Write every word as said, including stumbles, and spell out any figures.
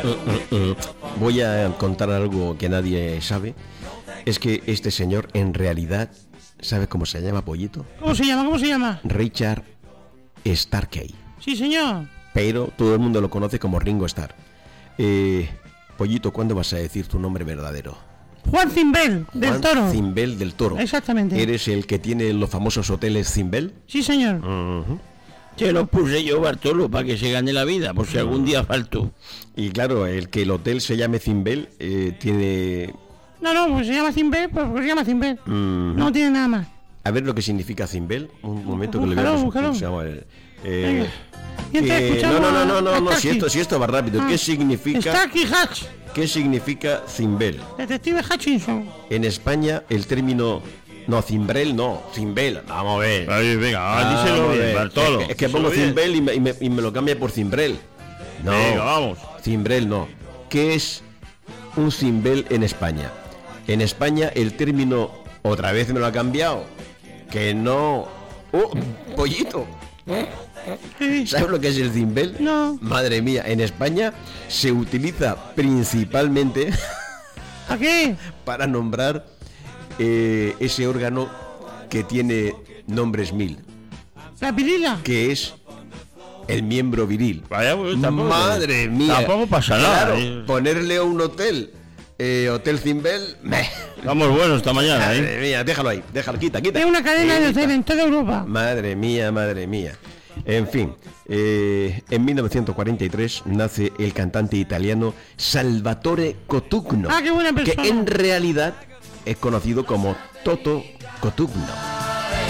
Voy a contar algo que nadie sabe. Es que este señor en realidad, ¿sabe cómo se llama, Pollito? ¿Cómo se llama? ¿Cómo se llama? Richard Starkey. Sí, señor. Pero todo el mundo lo conoce como Ringo Starr. Eh, Pollito, ¿cuándo vas a decir tu nombre verdadero? Juan Cimbel, del Juan Toro. Cimbel del Toro. Exactamente. ¿Eres el que tiene los famosos hoteles Cimbel? Sí, señor. Uh-huh. Se los puse yo, Bartolo, para que se gane la vida, por si algún día faltó. Y claro, el que el hotel se llame Cimbel eh, tiene... No, no, pues se llama Cimbel, pues porque se llama Cimbel. Uh-huh. No tiene nada más. A ver lo que significa Cimbel. Un momento que Búscalo, le voy a búscalo. se llama, eh, Mientras que- escuchamos no, no, no, a- no, a no, si Starkey. esto, si esto va rápido. Ah. ¿Qué significa, Starkey Hatch, qué significa Cimbel? detective Hutchinson. En España el término... No, Cimbrel no, Cimbel. Vamos a ver. Ahí, venga, Vamos díselo a bien, ver. Bartolo. Es que, es que Díselo pongo bien. Cimbel y me, y, me, y me lo cambia por Cimbrel. No, Venga, vamos. Cimbrel no. ¿Qué es un Cimbel en España? En España el término... Otra vez me lo ha cambiado. Que no... ¡Oh, Pollito! Sí. ¿Sabes lo que es el Cimbel? No. Madre mía, en España se utiliza principalmente ¿A qué? para nombrar eh, ese órgano que tiene nombres mil, La pirila. que es el miembro viril. Vaya, pues, tampoco- Madre mía. Tampoco pasa nada. Claro, eh. ponerle a un hotel, eh, Hotel Cimbel, meh. Estamos buenos esta mañana, ¿eh? Madre mía, déjalo ahí, déjalo, quita, quita. Es una cadena de Quita. hotel en toda Europa. Madre mía, madre mía. En fin, eh, en mil novecientos cuarenta y tres nace el cantante italiano Salvatore Cotugno, Ah, qué buena que persona. en realidad es conocido como Toto Cotugno.